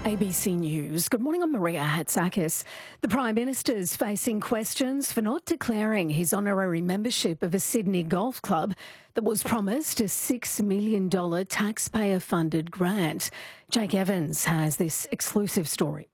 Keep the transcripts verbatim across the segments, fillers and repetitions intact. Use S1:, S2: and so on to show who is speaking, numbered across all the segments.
S1: A B C News. Good morning, I'm Maria Hatzakis. The Prime Minister's facing questions for not declaring his honorary membership of a Sydney golf club that was promised a six million dollars taxpayer-funded grant. Jake Evans has this exclusive story.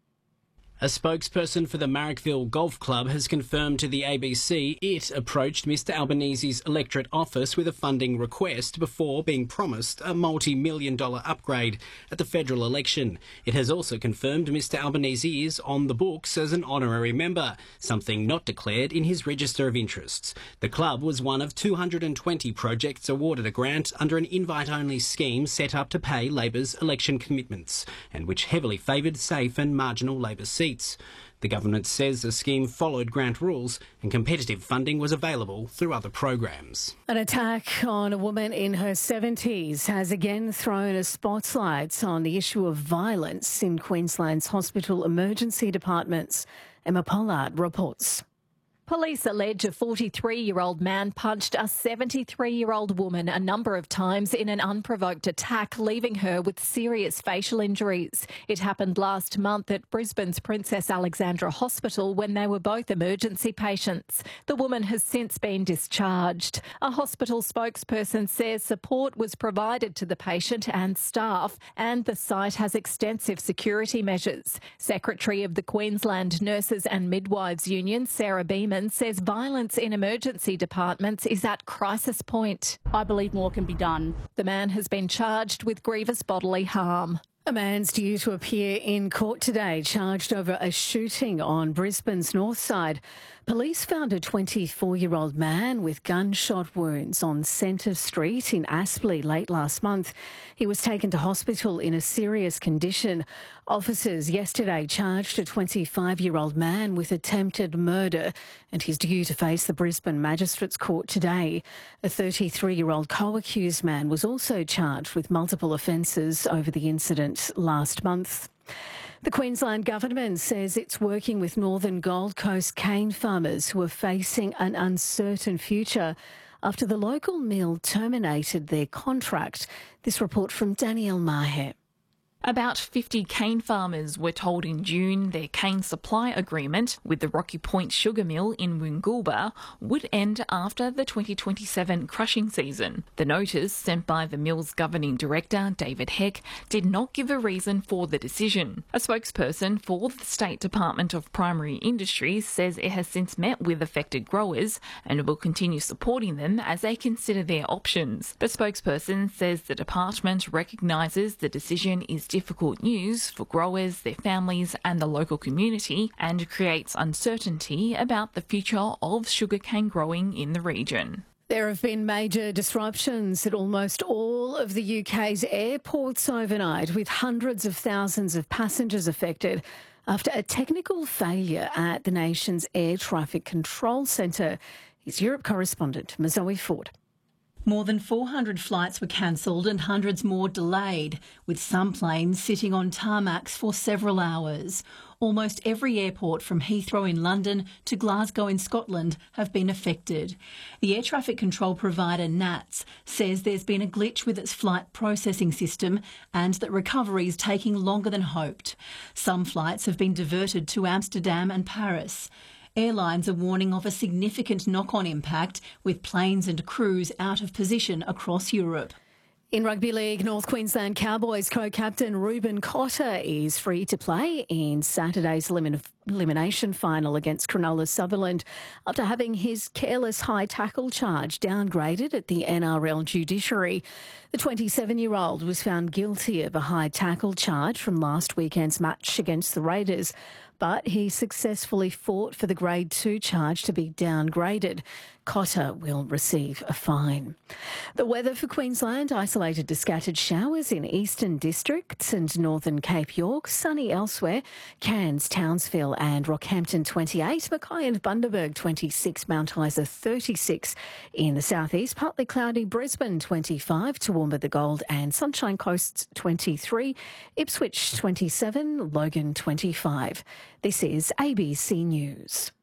S2: A spokesperson for the Marrickville Golf Club has confirmed to the A B C it approached Mr Albanese's electorate office with a funding request before being promised a multi-million dollar upgrade at the federal election. It has also confirmed Mr Albanese is on the books as an honorary member, something not declared in his register of interests. The club was one of two hundred twenty projects awarded a grant under an invite-only scheme set up to pay Labor's election commitments, and which heavily favoured safe and marginal Labor seats. The government says the scheme followed grant rules and competitive funding was available through other programs.
S1: An attack on a woman in her seventies has again thrown a spotlight on the issue of violence in Queensland's hospital emergency departments. Emma Pollard reports.
S3: Police allege a forty-three-year-old man punched a seventy-three-year-old woman a number of times in an unprovoked attack, leaving her with serious facial injuries. It happened last month at Brisbane's Princess Alexandra Hospital when they were both emergency patients. The woman has since been discharged. A hospital spokesperson says support was provided to the patient and staff, and the site has extensive security measures. Secretary of the Queensland Nurses and Midwives Union, Sarah Beeman, says violence in emergency departments is at crisis point.
S4: I believe more can be done.
S3: The man has been charged with grievous bodily harm.
S1: A man's due to appear in court today, charged over a shooting on Brisbane's north side. Police found a twenty-four-year-old man with gunshot wounds on Centre Street in Aspley late last month. He was taken to hospital in a serious condition. Officers yesterday charged a twenty-five-year-old man with attempted murder, and he's due to face the Brisbane Magistrates Court today. A thirty-three-year-old co-accused man was also charged with multiple offences over the incident last month. The Queensland Government says it's working with Northern Gold Coast cane farmers who are facing an uncertain future after the local mill terminated their contract. This report from Danielle Maher.
S5: About fifty cane farmers were told in June their cane supply agreement with the Rocky Point Sugar Mill in Woongoolba would end after the twenty twenty-seven crushing season. The notice sent by the mill's governing director, David Heck, did not give a reason for the decision. A spokesperson for the State Department of Primary Industries says it has since met with affected growers and will continue supporting them as they consider their options. The spokesperson says the department recognises the decision is difficult news for growers, their families and the local community, and creates uncertainty about the future of sugarcane growing in the region.
S1: There have been major disruptions at almost all of the U K's airports overnight, with hundreds of thousands of passengers affected after a technical failure at the nation's air traffic control centre. Here's Europe correspondent Mazoe Ford.
S6: More than four hundred flights were cancelled and hundreds more delayed, with some planes sitting on tarmacs for several hours. Almost every airport from Heathrow in London to Glasgow in Scotland have been affected. The air traffic control provider N A T S says there's been a glitch with its flight processing system and that recovery is taking longer than hoped. Some flights have been diverted to Amsterdam and Paris. Airlines are warning of a significant knock-on impact, with planes and crews out of position across Europe.
S1: In Rugby League, North Queensland Cowboys co-captain Ruben Cotter is free to play in Saturday's elimin- elimination final against Cronulla Sutherland after having his careless high tackle charge downgraded at the N R L judiciary. The twenty-seven-year-old was found guilty of a high tackle charge from last weekend's match against the Raiders, but he successfully fought for the Grade two charge to be downgraded. Cotter will receive a fine. The weather for Queensland: isolated to scattered showers in eastern districts and northern Cape York, sunny elsewhere. Cairns, Townsville and Rockhampton twenty-eight, Mackay and Bundaberg twenty-six, Mount Isa thirty-six. In the southeast, partly cloudy, Brisbane twenty-five, Toowoomba the Gold and Sunshine Coast twenty-three, Ipswich twenty-seven, Logan twenty-five. This is A B C News.